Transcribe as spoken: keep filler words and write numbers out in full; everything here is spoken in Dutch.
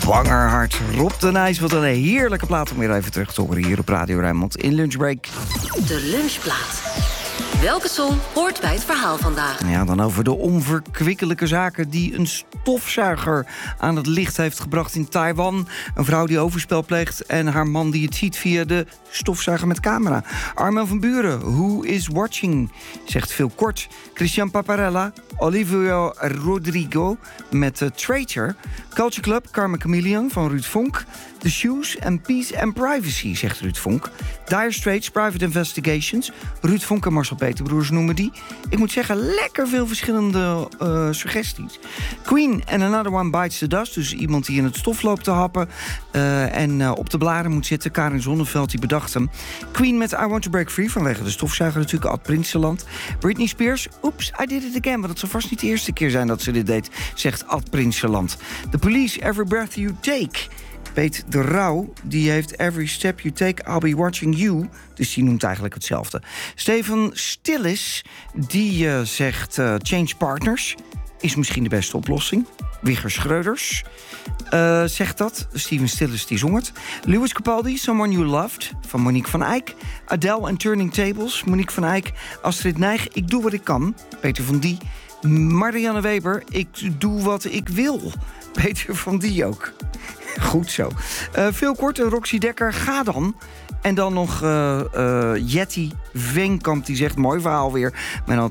Bangerhart, Rob de Nijs. Wat een heerlijke plaat om weer even terug te horen hier op Radio Rijnmond in Lunchbreak. De lunchplaat. Welke song hoort bij het verhaal vandaag? Ja, dan over de onverkwikkelijke zaken die een stofzuiger aan het licht heeft gebracht in Taiwan. Een vrouw die overspel pleegt en haar man die het ziet via de stofzuiger met camera. Armin van Buuren, Who is Watching, zegt veel kort. Christian Paparella, Olivia Rodrigo met uh, Traitor. Culture Club, Karma Chameleon van Ruud Vonk. The Shoes and Peace and Privacy, zegt Ruud Vonk. Dire Straits, Private Investigations. Ruud Vonk en Marcel Peterbroers noemen die. Ik moet zeggen, lekker veel verschillende uh, suggesties. Queen and Another One Bites the Dust. Dus iemand die in het stof loopt te happen uh, en uh, op de blaren moet zitten. Karin Zonneveld die bedacht hem. Queen met I Want to Break Free, vanwege de stofzuiger natuurlijk, Ad Prinsenland. Britney Spears, Oops, I Did It Again. Want het zal vast niet de eerste keer zijn dat ze dit deed, zegt Ad Prinsenland. The Police, Every Breath You Take. Peet de Rauw, die heeft Every Step You Take, I'll Be Watching You. Dus die noemt eigenlijk hetzelfde. Steven Stillis, die uh, zegt uh, Change Partners is misschien de beste oplossing. Wigger Schreuders uh, zegt dat. Steven Stillis die zong het. Lewis Capaldi, Someone You Loved, van Monique van Eyck. Adele en Turning Tables, Monique van Eyck. Astrid Nijg, Ik Doe Wat Ik Kan, Peter van Die. Marianne Weber, Ik Doe Wat Ik Wil, Peter van Die ook. Goed zo. Uh, veel korter, Roxy Dekker, Ga Dan. En dan nog uh, uh, Jetty Veenkamp, die zegt, mooi verhaal weer. Maar dan